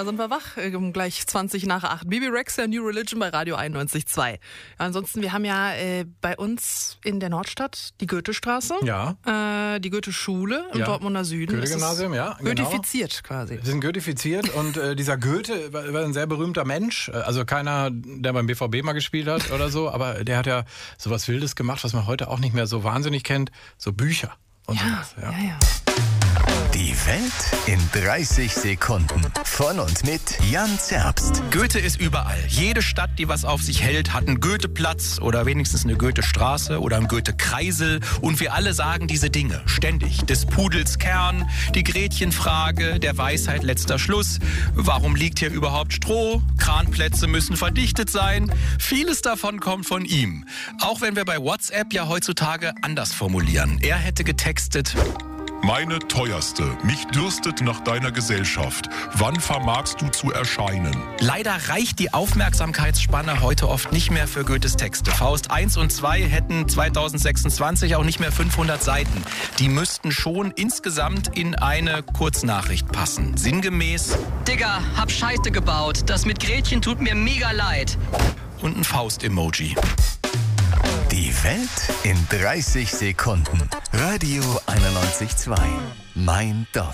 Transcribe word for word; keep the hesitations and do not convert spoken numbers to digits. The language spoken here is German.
da sind wir wach. Um gleich zwanzig nach acht. Bebe Rexha, New Religion bei Radio einundneunzig Komma zwei. Ja, ansonsten, wir haben ja äh, bei uns in der Nordstadt die Goethestraße. Ja. Äh, die Goethe-Schule im Ja. Dortmunder Süden. Goethe-Gymnasium, ja. Goethifiziert genau. quasi. Wir sind goethifiziert und äh, dieser Goethe war, war ein sehr berühmter Mensch. Also keiner, der beim B V B mal gespielt hat oder so, aber der hat ja sowas Wildes gemacht, was man heute auch nicht mehr so wahnsinnig kennt. So Bücher und Ja, sowas. ja, ja. Die Welt in dreißig Sekunden. Von und mit Jan Zerbst. Goethe ist überall. Jede Stadt, die was auf sich hält, hat einen Goetheplatz oder wenigstens eine Goethestraße oder einen Goethe-Kreisel. Und wir alle sagen diese Dinge ständig. Des Pudels Kern, die Gretchenfrage, der Weisheit letzter Schluss. Warum liegt hier überhaupt Stroh? Kranplätze müssen verdichtet sein. Vieles davon kommt von ihm. Auch wenn wir bei WhatsApp ja heutzutage anders formulieren. Er hätte getextet: Meine teuerste, mich dürstet nach deiner Gesellschaft. Wann vermagst du zu erscheinen? Leider reicht die Aufmerksamkeitsspanne heute oft nicht mehr für Goethes Texte. Faust eins und zwei hätten zweitausendsechsundzwanzig auch nicht mehr fünfhundert Seiten. Die müssten schon insgesamt in eine Kurznachricht passen. Sinngemäß: Digga, hab Scheiße gebaut. Das mit Gretchen tut mir mega leid. Und ein Faust-Emoji. Die Welt in dreißig Sekunden. Radio einundneunzig Komma zwei. Mein Dot.